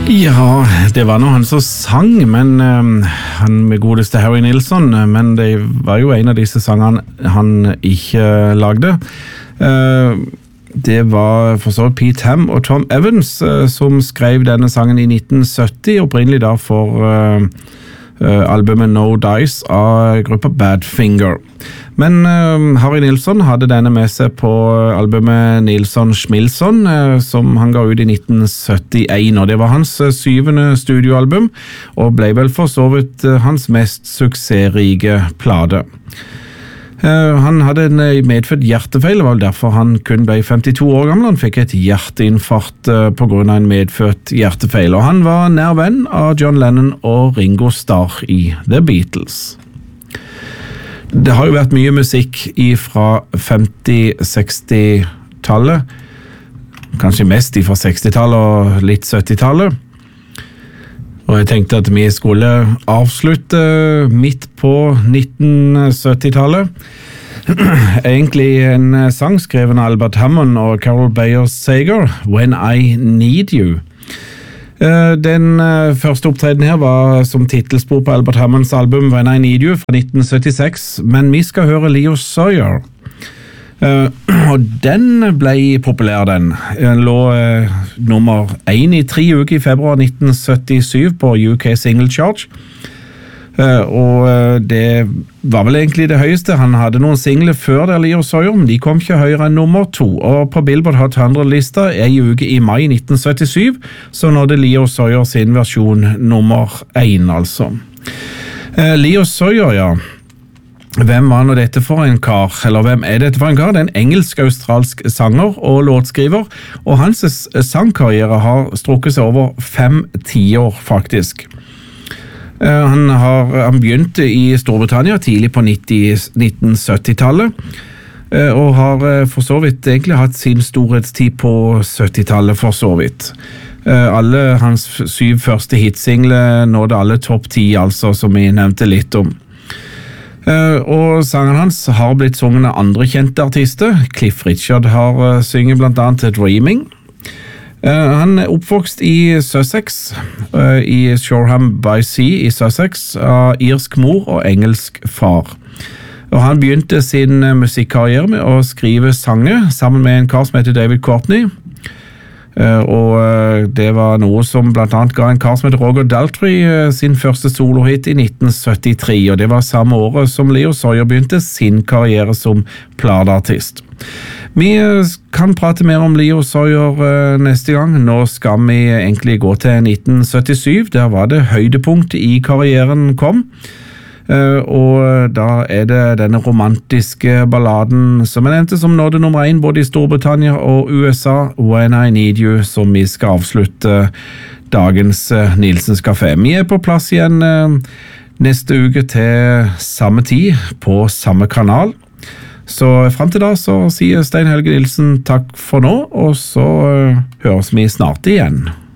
Ja, det var nå han som sang, men han med godeste Harry Nilsson, men det var jo en av disse sangene han ikke lagde. Det var for så Pete Ham og Tom Evans som skrev denne sangen i 1970, opprinnelig da for albumet No Dice av gruppa Badfinger. Men Harry Nilsson hadde denne med seg på albumet Nilsson Schmilsson, som han ga ut i 1971, og det var hans 7. studioalbum, og ble vel for så vidt hans mest suksessrike plate. Han hadde en medfødt hjertefeil, det var derfor han kun ble 52 år gammel. Han fikk et hjerteinfarkt på grunn av en medfødt hjertefeil, og han var nær venn av John Lennon og Ringo Starr i The Beatles. Det har jo vært mye musikk fra 50-60-tallet, kanskje mest fra 60-tallet og litt 70-tallet. Og jeg tenkte at vi skulle avslutte midt på 1970-tallet. Egentlig en sang skrevet av Albert Hammond og Carol Bayer Sager, When I Need You. Den første opptreden her var som titelspor på Albert Hammonds album When I Need You fra 1976, men vi skal høre Leo Sayer. Og den ble populær, den lå nummer 1 i 3 uker i februar 1977 på UK Single Chart, og det var vel egentlig det høyeste. Han hadde noen singler før der, Leo Sayer, men de kom ikke høyere enn nummer 2, og på Billboard Hot 100-lista en uke i mai 1977 så nådde Leo Sayer sin versjon nummer 1, altså. Leo Sayer, ja. Hvem var nå dette for en kar, eller hvem er dette for en kar? Det er en engelsk-australsk sanger og låtskriver, og hans sangkarriere har strukket seg over 5 tiår faktisk. Han begynte i Storbritannia tidlig på 1970-tallet, og har for så vidt egentlig hatt sin storhetstid på 70-tallet for så vidt. Alle hans 7 første hitsingler nådde alle topp 10, altså, som vi nevnte litt om. Og sangen hans har blitt sunget av andre kjente artister. Cliff Richard har synget blant annet Dreaming. Han er oppvokst i Sussex, i Shoreham by Sea i Sussex, av irsk mor og engelsk far. Og han begynte sin musikkarriere med å skrive sanger sammen med en kar som heter David Courtney. Og det var noe som blant annet ga en kar som heter Roger Daltrey sin første solohit i 1973, og det var samme året som Leo Sayer begynte sin karriere som plateartist. Vi kan prate mer om Leo Sayer neste gang. Nå skal vi egentlig gå til 1977, der var det høydepunkt i karrieren kom. Og da er det denne romantiske balladen som jeg nevnte, som nådde nummer 1 både i Storbritannia og USA, When I Need You, som vi skal avslutte dagens Nilsens Café. Vi er på plass igjen neste uke til samme tid på samme kanal. Så frem til da så sier Stein Helge Nilsen takk for nå, og så høres vi snart igjen.